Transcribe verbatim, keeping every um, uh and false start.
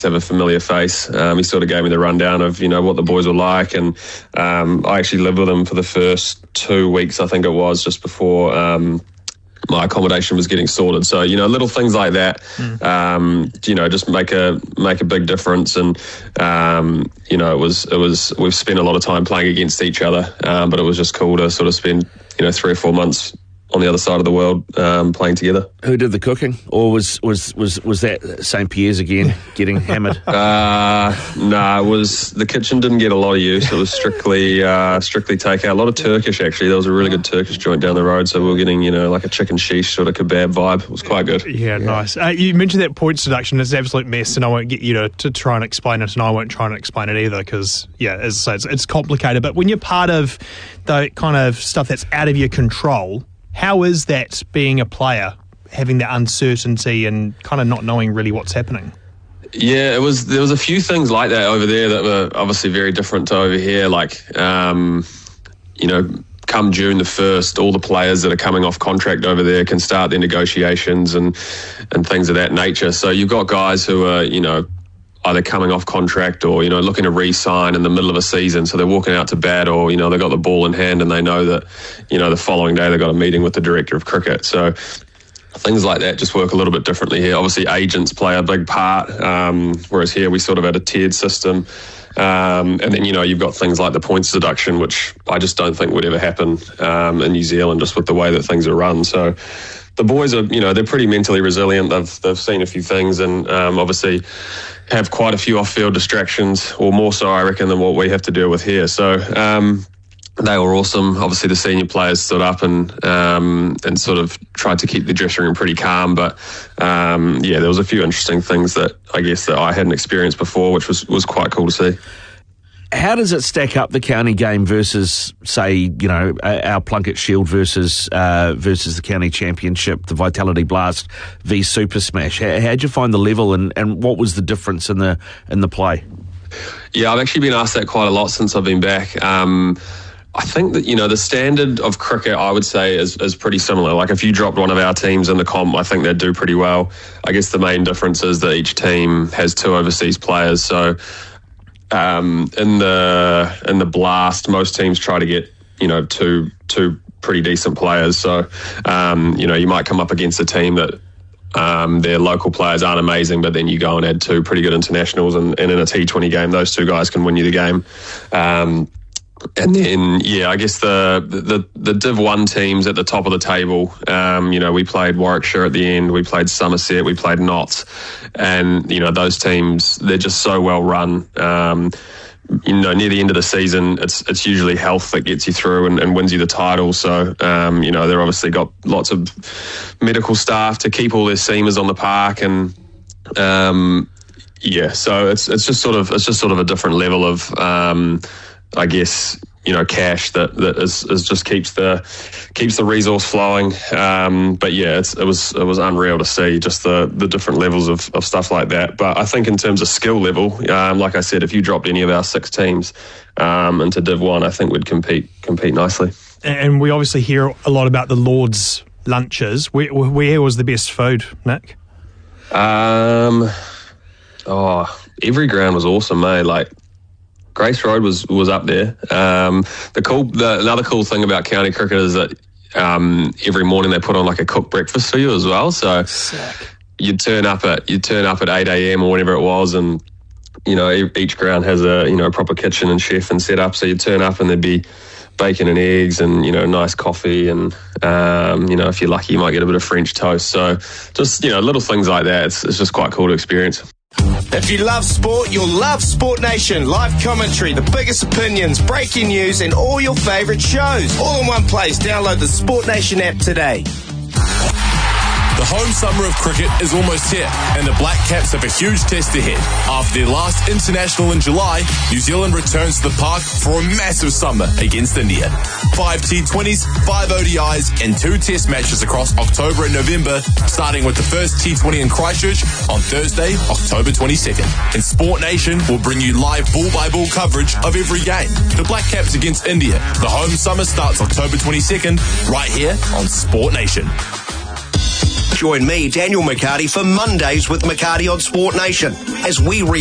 have a familiar face. Um, he sort of gave me the rundown of, you know, what the boys were like, and um, I actually lived with him for the first two weeks, I think it was, just before um, my accommodation was getting sorted. So, you know, little things like that, mm. um, you know, just make a make a big difference. And um, you know, it was it was we've spent a lot of time playing against each other, um, but it was just cool to sort of spend, you know, three or four months on the other side of the world um, playing together. Who did the cooking, or was was was, was that Saint Pierre's again getting hammered? Uh, no, nah, it was the kitchen didn't get a lot of use. It was strictly uh, strictly takeout. A lot of Turkish actually. There was a really good Turkish joint down the road, so we were getting, you know, like a chicken sheesh sort of kebab vibe. It was quite good. Yeah, yeah. Nice. Uh, you mentioned that points deduction is an absolute mess, and I won't get you to, to try and explain it, and I won't try and explain it either, because yeah, as I say, it's, it's complicated. But when you're part of the kind of stuff that's out of your control, how is that being a player, having that uncertainty and kind of not knowing really what's happening? Yeah, it was. There was a few things like that over there that were obviously very different to over here. Like, um, you know, come June the first, all the players that are coming off contract over there can start their negotiations and and things of that nature. So you've got guys who are, you know, either coming off contract or, you know, looking to re-sign in the middle of a season. So they're walking out to bat, or, you know, they've got the ball in hand and they know that, you know, the following day they've got a meeting with the director of cricket. So things like that just work a little bit differently here. Obviously, agents play a big part, um, whereas here we sort of had a tiered system. Um, and then, you know, you've got things like the points deduction, which I just don't think would ever happen um, in New Zealand, just with the way that things are run. So the boys are, you know, they're pretty mentally resilient. They've they've seen a few things, and um, obviously have quite a few off-field distractions, or more so, I reckon, than what we have to deal with here. So um, they were awesome. Obviously, the senior players stood up and um, and sort of tried to keep the dressing room pretty calm. But um, yeah, there was a few interesting things that I guess that I hadn't experienced before, which was was quite cool to see. How does it stack up, the county game versus, say, you know, our Plunket Shield versus uh, versus the county championship, the Vitality Blast v Super Smash? How, how'd you find the level, and, and what was the difference in the in the play? Yeah, I've actually been asked that quite a lot since I've been back. Um, I think that, you know, the standard of cricket, I would say, is, is pretty similar. Like, if you dropped one of our teams in the comp, I think they'd do pretty well. I guess the main difference is that each team has two overseas players. So um, in the in the Blast, most teams try to get, you know, two two pretty decent players. So, um, you know, you might come up against a team that Um, their local players aren't amazing, but then you go and add two pretty good internationals, and, and in a T twenty game, those two guys can win you the game. Um, and then, yeah, I guess the, the the Div one teams at the top of the table, um, you know, we played Warwickshire at the end, we played Somerset, we played Notts, and, you know, those teams, they're just so well run. Um, you know, near the end of the season, it's it's usually health that gets you through and, and wins you the title. So, um, you know, they've obviously got lots of medical staff to keep all their seamers on the park, and um, yeah, so it's it's just sort of it's just sort of a different level of, um, I guess, you know, cash that that is, is just keeps the keeps the resource flowing. Um, but yeah, it's, it was it was unreal to see just the the different levels of, of stuff like that. But I think in terms of skill level, um, like I said, if you dropped any of our six teams um, into Div One, I think we'd compete compete nicely. And we obviously hear a lot about the Lords lunches. Where, where was the best food, Nick? Um, oh, every ground was awesome, mate. Like, Grace Road was was up there. Um, the cool, the, another cool thing about county cricket is that um, every morning they put on like a cooked breakfast for you as well. So Sick. you'd turn up at you'd turn up at eight a.m. or whatever it was, and you know, each ground has a you know a proper kitchen and chef and set up. So you'd turn up and there'd be bacon and eggs and, you know, nice coffee, and um, you know, if you're lucky, you might get a bit of French toast. So just, you know, little things like that. It's, it's just quite cool to experience. If you love sport, you'll love Sport Nation. Live commentary, the biggest opinions, breaking news, and all your favourite shows. All in one place. Download the Sport Nation app today. The home summer of cricket is almost here, and the Black Caps have a huge test ahead. After their last international in July, New Zealand returns to the park for a massive summer against India. Five T twenties, five O D Is, and two test matches across October and November, starting with the first T twenty in Christchurch on Thursday, October twenty-second. And Sport Nation will bring you live ball-by-ball coverage of every game. The Black Caps against India. The home summer starts October twenty-second, right here on Sport Nation. Join me, Daniel McCarty, for Mondays with McCarty on Sport Nation as we re-